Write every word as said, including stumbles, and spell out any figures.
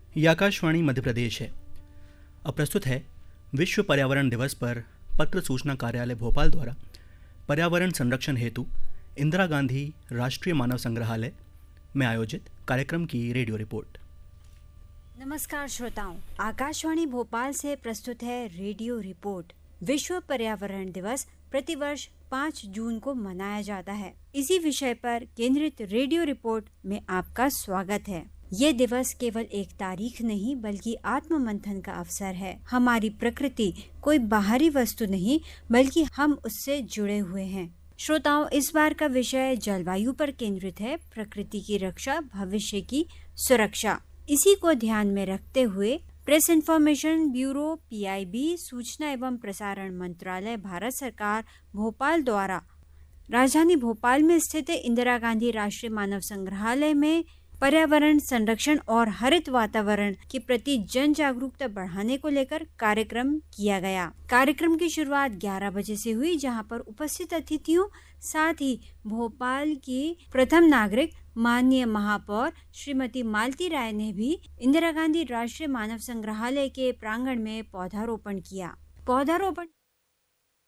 ये आकाशवाणी मध्य प्रदेश है। अब प्रस्तुत है विश्व पर्यावरण दिवस पर पत्र सूचना कार्यालय भोपाल द्वारा पर्यावरण संरक्षण हेतु इंदिरा गांधी राष्ट्रीय मानव संग्रहालय में आयोजित कार्यक्रम की रेडियो रिपोर्ट। नमस्कार श्रोताओं, आकाशवाणी भोपाल से प्रस्तुत है रेडियो रिपोर्ट। विश्व पर्यावरण दिवस प्रतिवर्ष पाँच जून को मनाया जाता है। इसी विषय पर केंद्रित रेडियो रिपोर्ट में आपका स्वागत है। ये दिवस केवल एक तारीख नहीं बल्कि आत्म मंथन का अवसर है। हमारी प्रकृति कोई बाहरी वस्तु नहीं बल्कि हम उससे जुड़े हुए हैं। श्रोताओं, इस बार का विषय जलवायु पर केंद्रित है। प्रकृति की रक्षा, भविष्य की सुरक्षा। इसी को ध्यान में रखते हुए press information bureau P I B, सूचना एवं प्रसारण मंत्रालय, भारत सरकार भोपाल द्वारा राजधानी भोपाल में स्थित इंदिरा गांधी राष्ट्रीय मानव संग्रहालय में पर्यावरण संरक्षण और हरित वातावरण के प्रति जन जागरूकता बढ़ाने को लेकर कार्यक्रम किया गया। कार्यक्रम की शुरुआत ग्यारह बजे से हुई, जहां पर उपस्थित अतिथियों साथ ही भोपाल की प्रथम नागरिक माननीय महापौर श्रीमती मालती राय ने भी इंदिरा गांधी राष्ट्रीय मानव संग्रहालय के प्रांगण में पौधारोपण किया। पौधारोपण